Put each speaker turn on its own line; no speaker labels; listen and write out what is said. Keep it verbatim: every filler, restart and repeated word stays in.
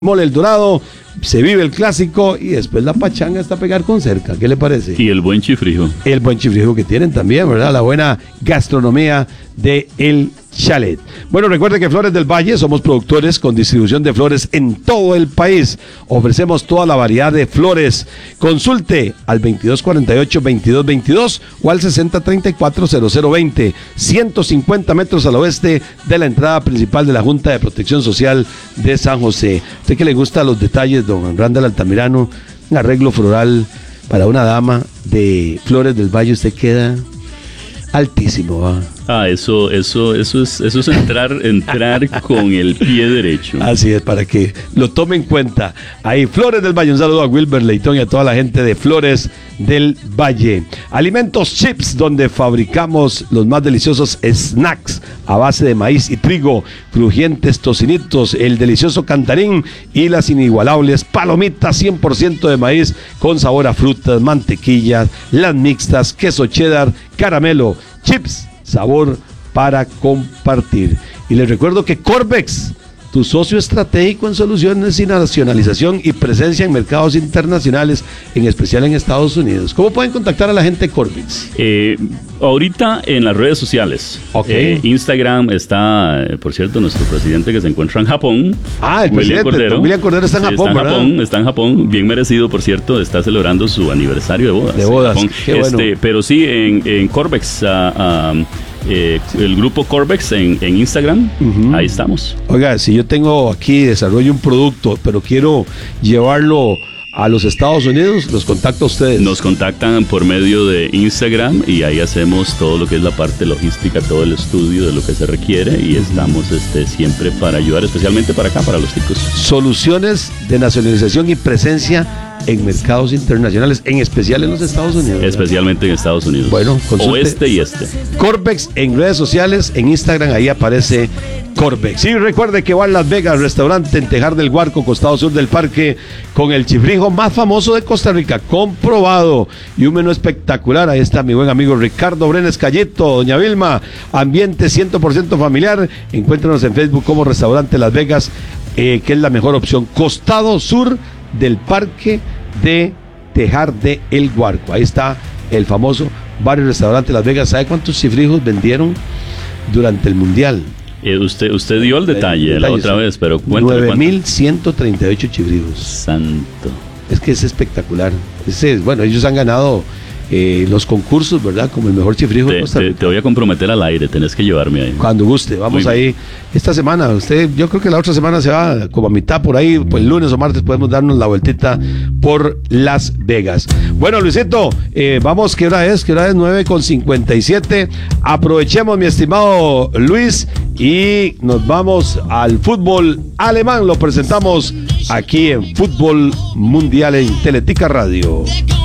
Mole El Dorado, se vive el clásico y después la pachanga está a pegar con cerca. ¿Qué le parece?
Y el buen chifrijo.
El buen chifrijo que tienen también, ¿verdad? La buena gastronomía de El Chalet. Bueno, recuerde que Flores del Valle somos productores con distribución de flores en todo el país. Ofrecemos toda la variedad de flores. Consulte al veintidós cuarenta y ocho, veintidós veintidós o al sesenta treinta y cuatro cero cero veinte, ciento cincuenta metros al oeste de la entrada principal de la Junta de Protección Social de San José. Usted que le gusta los detalles, don Randall Altamirano, un arreglo floral para una dama de Flores del Valle, usted queda altísimo, ¿va?
Ah, eso, eso, eso es, eso es entrar, entrar con el pie derecho.
Así es, para que lo tome en cuenta. Ahí, Flores del Valle, un saludo a Wilber Leitón y a toda la gente de Flores del Valle. Alimentos Chips, donde fabricamos los más deliciosos snacks a base de maíz y trigo, crujientes tocinitos, el delicioso cantarín y las inigualables palomitas cien por ciento de maíz con sabor a frutas, mantequillas, las mixtas, queso cheddar, caramelo, chips, sabor para compartir. Y les recuerdo que Corvex, tu socio estratégico en soluciones y nacionalización y presencia en mercados internacionales, en especial en Estados Unidos. ¿Cómo pueden contactar a la gente de Corvex?
Eh, ahorita en las redes sociales.
Okay.
Eh, Instagram está, eh, por cierto, nuestro presidente que se encuentra en Japón.
Ah, el
William
presidente,
Cordero.
William Cordero está en
Sí,
Japón,
está en
¿verdad?
Japón, está en Japón, bien merecido, por cierto, está celebrando su aniversario de bodas.
De bodas,
en
qué bueno.
Este, pero sí, en, en Corvex, uh, um, eh, el grupo Corvex en, en Instagram, uh-huh. Ahí estamos.
Oiga, si yo tengo aquí, desarrollo un producto, pero quiero llevarlo a los Estados Unidos, los contacto a ustedes.
Nos contactan por medio de Instagram y ahí hacemos todo lo que es la parte logística, todo el estudio de lo que se requiere y uh-huh. Estamos este, siempre para ayudar, especialmente para acá, para los ticos. Soluciones
de nacionalización y presencia en mercados internacionales, en especial en los Estados Unidos, ¿verdad?
Especialmente en Estados Unidos.
Bueno, consulte
oeste y este.
Corvex en redes sociales, en Instagram, ahí aparece Corvex. Y recuerde que va a Las Vegas, restaurante en Tejar del Guarco, costado sur del parque, con el chifrijo más famoso de Costa Rica, comprobado, y un menú espectacular. Ahí está mi buen amigo Ricardo Brenes Cayito, doña Vilma, ambiente cien por ciento familiar. Encuéntranos en Facebook como Restaurante Las Vegas, eh, que es la mejor opción, costado sur del parque de Tejar de El Guarco. Ahí está el famoso bar y restaurante Las Vegas. ¿Sabe cuántos chifrijos vendieron durante el Mundial?
Eh, usted, usted dio el detalle el, la otra sí. vez, pero cuéntame.
nueve mil ciento treinta y ocho chifrijos.
Santo.
Es que es espectacular. Ese, bueno, ellos han ganado eh, los concursos, ¿verdad? Como el mejor chifrijo
te,
de Costa Rica.
Te, te voy a comprometer al aire, tenés que llevarme ahí.
Cuando guste, vamos Muy ahí. Bien. Esta semana, usted, yo creo que la otra semana se va como a mitad por ahí, pues el lunes o martes podemos darnos la vueltita por Las Vegas. Bueno, Luisito, eh, vamos, ¿qué hora es? ¿Qué hora es? nueve con cincuenta y siete. Aprovechemos, mi estimado Luis, y nos vamos al fútbol alemán. Lo presentamos aquí en Fútbol Mundial en Teletica Radio.